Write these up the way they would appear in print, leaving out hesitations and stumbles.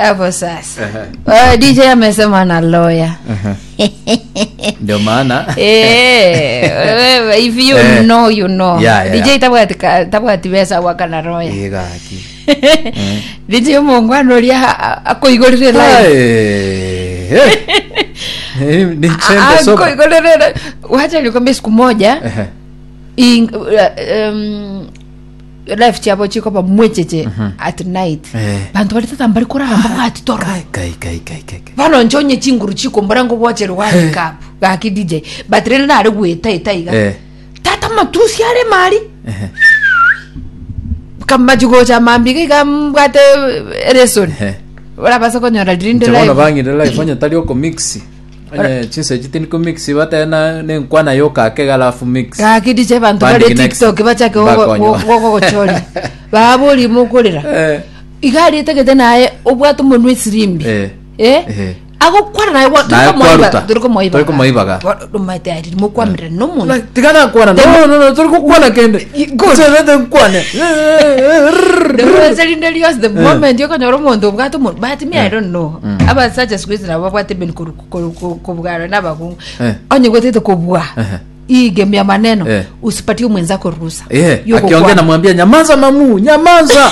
Hapo sasa. DJ amesema na lawyer. Ndio maana. If you know, you know. DJ tabwati besa waka na lawyer. Igaki. DJ mongwano lia akoigorire live. Ni chembe soba. Akoigorire. Wacha nikwambie siku moja. Life chabo chiko pa mwecheche at night. Bantu bali tatambali kurara mbaka ati toro. Kai. Vano njonye chinguru chiko mbarango wache rwani kapu. Gaki DJ. Batrele na ari gweta itaiga. Tata matusi ale mali. Kamba jugo cha mambi kambate resoni. Wala basa konyora drinde live. Chama bangi de live fanya tali oko mixi. Ane chinse jitini ko mixi bata na ne nkwana yoka ke alafu mix. Gaki DJ bantu bali TikTok bachake wogo choli. Baboli mukolera. Igali etegete naye obwatu munwe sirimbi. Ako kwara naye turiko moibaga. Domaite ari mukwamira no muntu. Tigana kwana. No turiko kwana kende. Kutsebete nkwane. The moment you can romondo bwato muntu but me I don't know. Aba such a squeeze na babwate ben kubugara nabaku. Onye gote kubwa. Hii game ya maneno usipatie mwenzako ruhusa. Akiongea namwambia nyamaza mamu, nyamaza.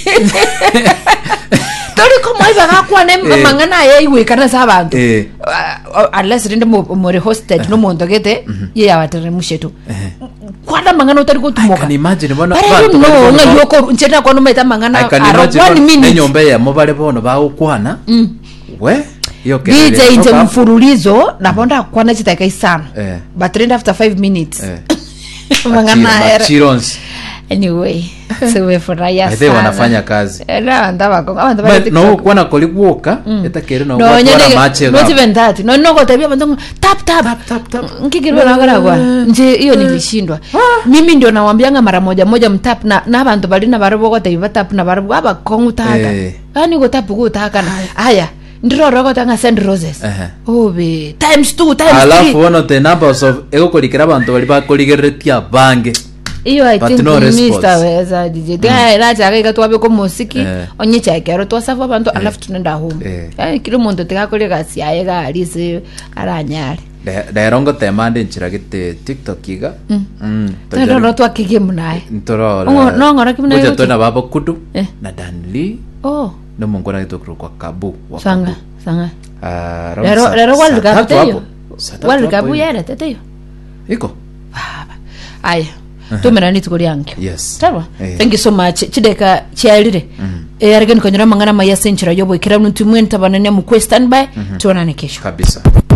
Turiko moiba gakwa ne mangana yewe kana sabantu. Unless rinde mo hosted no muntu gete ye abatere mushetu. Kwanda mangana utari kutumoka. Can imagine bona bantu no ngayoko nchena kono meta mangana ara 1 minute nyombe ya mobile bono ba ukwana. We DJ nje mfululizo naponda kwana chitaka sana. But trend after 5 minutes. Mangana era. Anyway, so we furaya sana. Hadi wanafanya kazi. Ndaba bali no kwana kolikuoka etakere no kwa mache not even that. No kwa tabia bantu tap. Ngikirwa na gara kwa. Nje hiyo nilishindwa. Mimi ndio nawaambianga mara moja mtap na abantu bali na barobo kwa tabia tap na barobo aba kongu tata. Ani go tap go taka na. Haya. Ndiro rogo tanga send roses. Obe times 2 times 3. Alafu ono the numbers of ego kolikira abantu bali bakoligeretia bange. Iyo I think Mr. Weza DJ. Dai chaka ikatwabe ko musiki onye chake ro twasava abantu alafu tunenda home. Kile muntu tikakolega siaye ga alise aranyare. Dairongo temande nchiragite TikTok iga. Toro twakige munaye. Ntoro. No ngora kimunaye. Kuja tona babo kudu na Danli. No mongona kitokro kwa Kabu. Sanga. Rero World Cup teyo. World Cup yere teyo. Iko. Aya. Tumena nitukuri yangu. Yes. Sawa. Thank you so much. Chideka chialire. Argen konyora mangana maya senchira yobo ikira muntu mwenta banane mu standby. Tuonane kesho. Kabisa.